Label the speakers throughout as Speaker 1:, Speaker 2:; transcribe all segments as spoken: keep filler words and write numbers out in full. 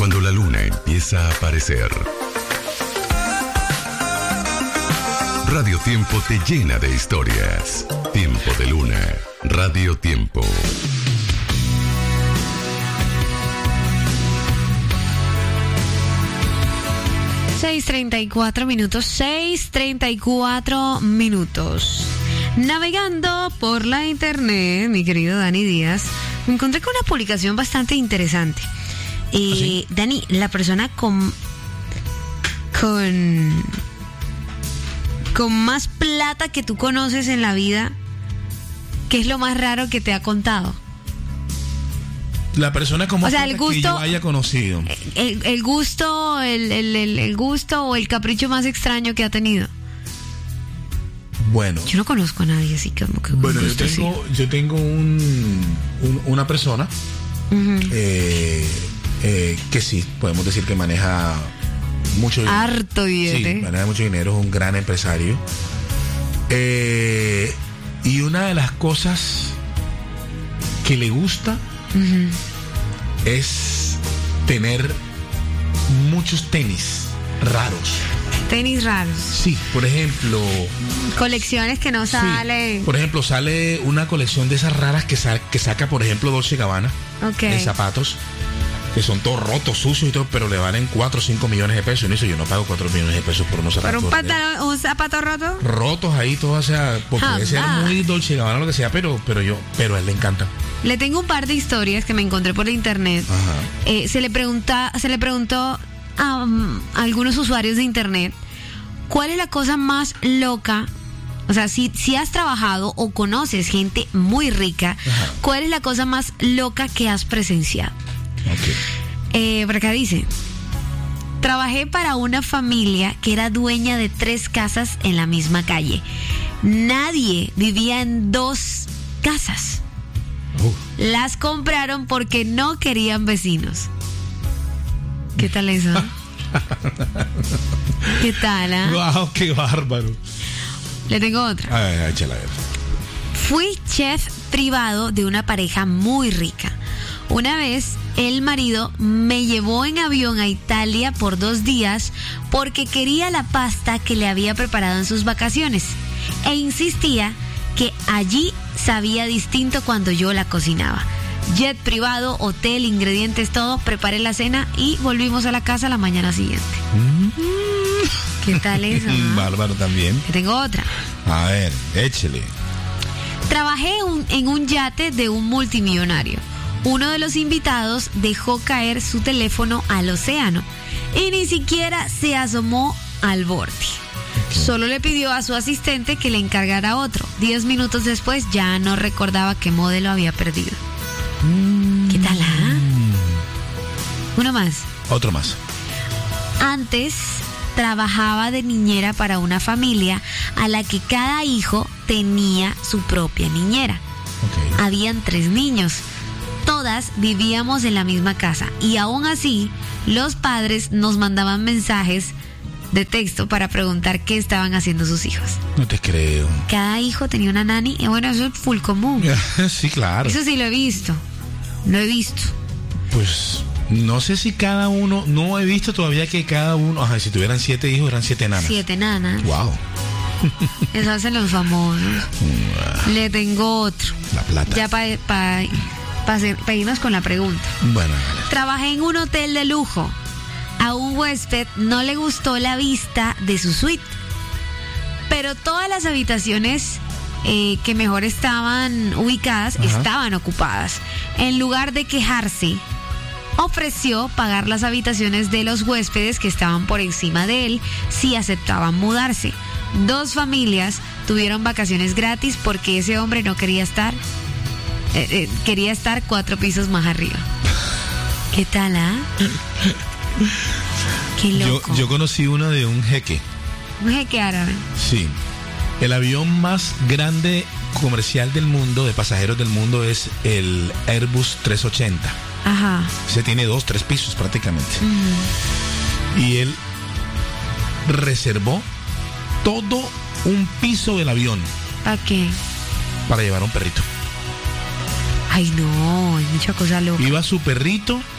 Speaker 1: Cuando la luna empieza a aparecer, Radio Tiempo te llena de historias. Tiempo de Luna. Radio Tiempo.
Speaker 2: seis treinta y cuatro minutos, seis treinta y cuatro minutos. Navegando por la internet, mi querido Dani Díaz, me encontré con una publicación bastante interesante. Eh, ¿Ah, sí? Dani, la persona con con con más plata que tú conoces en la vida, ¿qué es lo más raro que te ha contado?
Speaker 3: La persona con más
Speaker 2: o sea,
Speaker 3: plata
Speaker 2: el gusto,
Speaker 3: que yo haya conocido.
Speaker 2: El, el gusto, el, el, el, el gusto o el capricho más extraño que ha tenido.
Speaker 3: Bueno.
Speaker 2: Yo no conozco a nadie así como que.
Speaker 3: Bueno, yo tengo, yo tengo un, un una persona uh-huh. eh, eh, que sí, podemos decir que maneja mucho dinero.
Speaker 2: Harto billete.
Speaker 3: Sí, maneja mucho dinero, es un gran empresario. Eh, y una de las cosas que le gusta uh-huh. es tener muchos tenis raros.
Speaker 2: Tenis raros.
Speaker 3: Sí, por ejemplo.
Speaker 2: Colecciones que no salen.
Speaker 3: Sí, por ejemplo, sale una colección de esas raras que, sa- que saca, por ejemplo, Dolce Gabbana.
Speaker 2: Ok.
Speaker 3: De zapatos. Que son todos rotos, sucios y todo, pero le valen cuatro o cinco millones de pesos. Y eso yo no pago cuatro millones de pesos por unos zapatos.
Speaker 2: ¿Por un pantalón, un zapato roto?
Speaker 3: Rotos ahí, todo, o sea, porque
Speaker 2: Jamás.
Speaker 3: debe ser muy Dolce Gabbana lo que sea, pero, pero yo, pero a él le encanta.
Speaker 2: Le tengo un par de historias que me encontré por la internet.
Speaker 3: Ajá.
Speaker 2: Eh, se le pregunta, se le preguntó a um, algunos usuarios de internet, ¿cuál es la cosa más loca? O sea, si, si has trabajado o conoces gente muy rica, ajá, ¿cuál es la cosa más loca que has presenciado?
Speaker 3: Okay.
Speaker 2: Eh, por acá dice, trabajé para una familia que era dueña de tres casas en la misma calle. Nadie vivía en dos casas. Uh. Las compraron porque no querían vecinos. ¿Qué tal eso? ¿Qué tal? ¿Eh?
Speaker 3: Wow, qué bárbaro.
Speaker 2: Le tengo otra.
Speaker 3: A ver, échala a ver.
Speaker 2: Fui chef privado de una pareja muy rica. Una vez el marido me llevó en avión a Italia por dos días porque quería la pasta que le había preparado en sus vacaciones e insistía que allí sabía distinto cuando yo la cocinaba. Jet privado, hotel, ingredientes, todo. Preparé la cena y volvimos a la casa la mañana siguiente. Mm. ¿Qué tal eso? ¿No?
Speaker 3: Bárbaro también.
Speaker 2: Que tengo otra.
Speaker 3: A ver, échele.
Speaker 2: Trabajé un, en un yate de un multimillonario. Uno de los invitados dejó caer su teléfono al océano y ni siquiera se asomó al borde. Okay. Solo le pidió a su asistente que le encargara otro. Diez minutos después ya no recordaba qué modelo había perdido. Mm. ¿Qué tal, ah? Uno más.
Speaker 3: Otro más.
Speaker 2: Antes trabajaba de niñera para una familia a la que cada hijo tenía su propia niñera. Okay. Habían tres niños. Todas vivíamos en la misma casa y aún así los padres nos mandaban mensajes de texto para preguntar qué estaban haciendo sus hijos.
Speaker 3: No te creo.
Speaker 2: Cada hijo tenía una nani y bueno, eso es full común.
Speaker 3: Sí, claro.
Speaker 2: Eso sí lo he visto. Lo he visto.
Speaker 3: Pues no sé si cada uno, no he visto todavía que cada uno, ajá, si tuvieran siete hijos eran siete nanas.
Speaker 2: Siete nanas.
Speaker 3: Wow.
Speaker 2: Eso hacen los famosos. Wow. Le tengo otro.
Speaker 3: La plata.
Speaker 2: Ya para pa, pa, pa irnos con la pregunta.
Speaker 3: Bueno. Vale.
Speaker 2: Trabajé en un hotel de lujo. A un huésped no le gustó la vista de su suite, pero todas las habitaciones eh, que mejor estaban ubicadas, ajá, estaban ocupadas. En lugar de quejarse, ofreció pagar las habitaciones de los huéspedes que estaban por encima de él si aceptaban mudarse. Dos familias tuvieron vacaciones gratis porque ese hombre no quería estar, eh, eh, quería estar cuatro pisos más arriba. ¿Qué tal, ah? Qué loco.
Speaker 3: Yo, yo conocí una de un jeque.
Speaker 2: ¿Un jeque árabe?
Speaker 3: Sí. El avión más grande comercial del mundo, de pasajeros del mundo, es el Airbus trescientos ochenta.
Speaker 2: Ajá.
Speaker 3: Se tiene dos, tres pisos prácticamente. Uh-huh. Y él reservó todo un piso del avión.
Speaker 2: ¿Para qué?
Speaker 3: Para llevar a un perrito.
Speaker 2: Ay, no, hay mucha cosa loca.
Speaker 3: Iba su perrito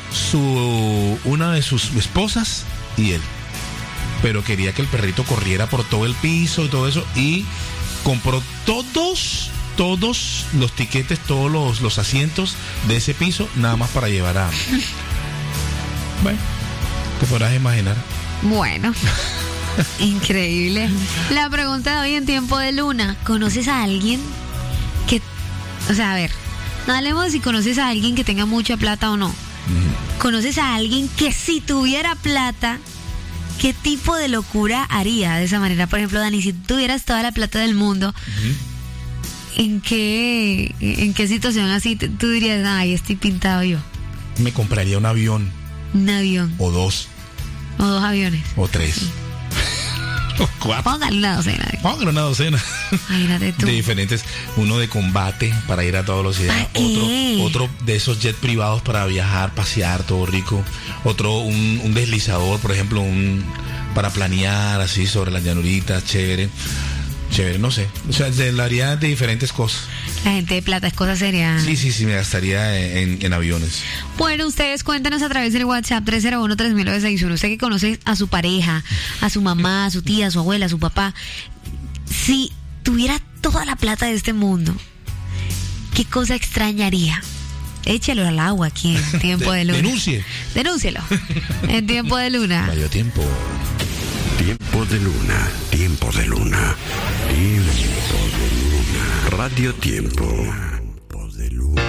Speaker 3: su una de sus esposas y él. Pero quería que el perrito corriera por todo el piso y todo eso. Y compró todos, todos los tiquetes, todos los, los asientos de ese piso, nada más para llevar a... Bueno, te podrás imaginar.
Speaker 2: Bueno, increíble. La pregunta de hoy en Tiempo de Luna: ¿conoces a alguien que, o sea, a ver, no hablemos de si conoces a alguien que tenga mucha plata o no. Uh-huh. ¿Conoces a alguien que si tuviera plata, qué tipo de locura haría de esa manera? Por ejemplo, Dani, si tuvieras toda la plata del mundo, uh-huh, ¿en qué, en qué situación así tú dirías, ay, estoy pintado yo?
Speaker 3: Me compraría un avión.
Speaker 2: Un avión.
Speaker 3: O dos.
Speaker 2: O dos aviones.
Speaker 3: O tres. Sí. O cuatro.
Speaker 2: Póngale una docena.
Speaker 3: Póngale una docena.
Speaker 2: Imagínate tú.
Speaker 3: De diferentes. Uno de combate para ir a toda velocidad. Otro, otro de esos jets privados para viajar, pasear, todo rico. Otro, un, un deslizador, por ejemplo, un para planear así sobre las llanuritas, chévere. Chévere, no sé. O sea, se lo haría de diferentes cosas.
Speaker 2: La gente de plata es cosa seria.
Speaker 3: Sí, sí, sí, me gastaría en, en aviones.
Speaker 2: Bueno, ustedes cuéntanos a través del WhatsApp tres cero uno, tres mil novecientos sesenta y uno. Usted que conoce a su pareja, a su mamá, a su tía, a su abuela, a su papá. Si tuviera toda la plata de este mundo, ¿qué cosa extrañaría? Échelo al agua aquí en Tiempo de Luna.
Speaker 3: Denuncie.
Speaker 2: Denúncielo. En Tiempo de Luna.
Speaker 3: Radio Tiempo.
Speaker 1: Tiempo de Luna. Tiempo de Luna. Tiempo de Luna. Radio Tiempo. Tiempo de Luna.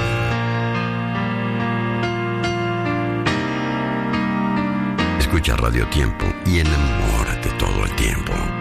Speaker 1: Escucha Radio Tiempo y enamórate todo el tiempo.